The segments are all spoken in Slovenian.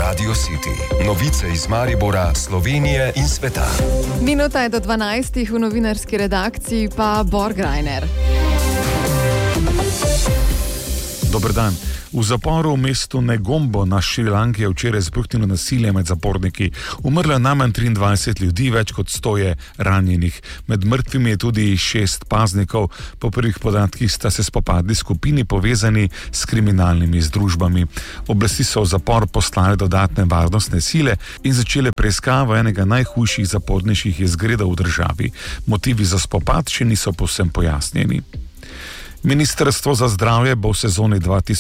Radio City. Novice iz Maribora, Slovenije in sveta. Minuta je do 12. V novinarski redakciji pa Borgrajner. Dober dan. V zaporu v mestu Negombo na Šrilanki je včeraj izbruhnilo nasilje med zaporniki. Umrlo je najmanj 23 ljudi, več kot 100 je ranjenih. Med mrtvimi je tudi 6 paznikov. Po prvih podatkih sta se spopadli skupini povezani s kriminalnimi združbami. Oblasti so v zapor poslali dodatne varnostne sile in začele preiskavo enega najhujših zaporniških izgredov v državi. Motivi za spopad še niso povsem pojasnjeni. Ministrstvo za zdravje bo v sezoni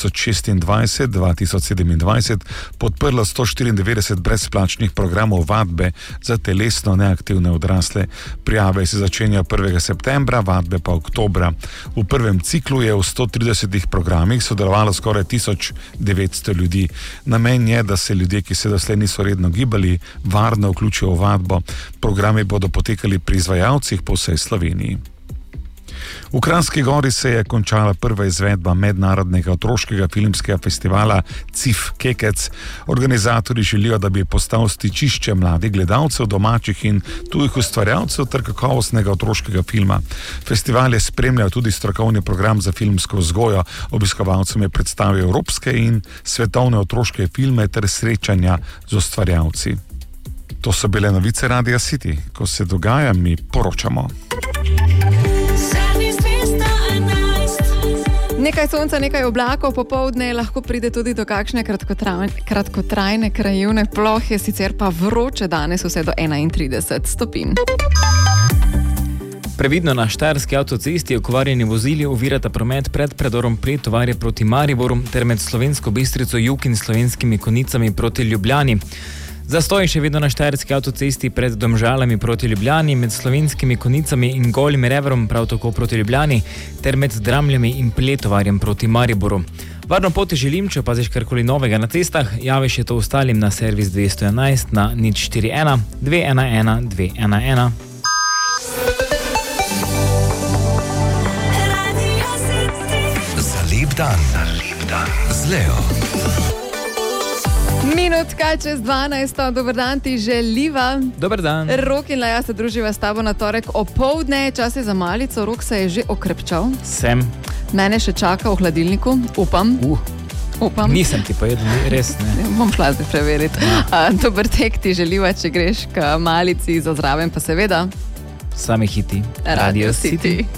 2026-2027 podprlo 194 brezplačnih programov vadbe za telesno neaktivne odrasle. Prijave se začenjajo 1. septembra, vadbe pa oktobra. V prvem ciklu je v 130 programih sodelovalo skoraj 1900 ljudi. Namen je, da se ljudje, ki se doslej niso redno gibali, varno vključijo v vadbo. Programi bodo potekali pri izvajalcih po vsej Sloveniji. V Kranjski Gori se je končala prva izvedba mednarodnega otroškega filmskega festivala CIF Kekec. Organizatorji želijo, da bi postal stičišče mladih gledalcev, domačih in tujih ustvarjalcev ter kakovostnega otroškega filma. Festival je spremljal tudi strokovni program za filmsko vzgojo. Obiskovalcem je predstavil evropske in svetovne otroške filme ter srečanja z ustvarjalci. To so bile novice Radia City. Ko se dogaja, mi poročamo. Nekaj sonca, nekaj oblakov, popoldne lahko pride tudi do kakšne kratkotrajne krajevne plohe, sicer pa vroče danes vse do 31 stopinj. Previdno na štajerski avtocesti okvarjeni vozili ovirata promet pred predorom Pretovarja proti Mariboru ter med Slovensko Bistrico jug in Slovenskimi Konicami proti Ljubljani. Zastoj še vedno na štajerski avtocesti pred Domžalami proti Ljubljani, med Slovenskimi Konicami in Golim Reverom prav tako proti Ljubljani ter med Dramljami in Pretovarjem proti Mariboru. Varno pot želim, če opaziš karkoli novega na cestah, javiš je to ostalim na servis 211 na 041 211 211. Za lep dan. Z Leo. Minutka čez 12. Dober dan ti želiva. Dober dan. Rok in Laja se druživa s tabo na torek opoldne. Čas je za malico, Rok se je že okrepčal. Sem. Mene še čaka v hladilniku, upam. Upam. Nisem ti povedal, res ne. Bom šla zdaj preveriti. Dober tek ti želiva, če greš k malici, za zraven pa seveda Sami hiti. Radio City.